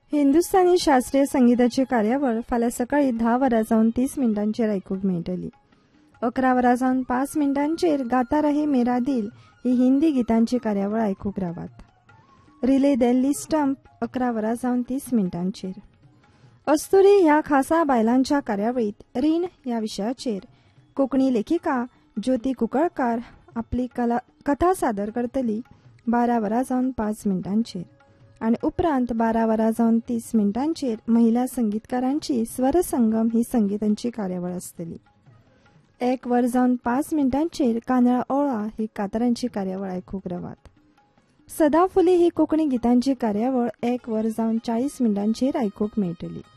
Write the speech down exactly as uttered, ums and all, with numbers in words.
हिंदुस्थानी शास्त्रीय संगीताची कार्यावळ फाल्यां सकाळी धा वरां जावन तीस मिनटांचेर आयकूंक मेळटली. अकरा वरां जावन पांच मिनटांचेर गाता रहे मेरा दिल ही हिंदी गितांची कार्यावळ आयकूंक रावात. रिले दिल्ली स्टंप अकरा वरां जावन तीस मिनटांचेर. अस्तुरी ह्या खासा बायलांच्या कार्यावळीत रीण ह्या विशयाचेर कोंकणी लेखिका ज्योती कुंकळकार आपली कला कथा सादर करतली बारा वरां जावन पांच मिनटांचेर आनी उपरांत बारा वरां जावन तीस मिनटांचेर महिला संगीतकारांची स्वर संगम ही संगीतांची कार्यावळ आसतली. एक वर जावन पांच मिनटांचेर कांदळा ओळा ही कातरांची कार्यावळ आयकूंक रावात. सदाफुली ही कोंकणी गितांची कार्यावळ एक वर जावन चाळीस मिनटांचेर आयकूंक मेळटली.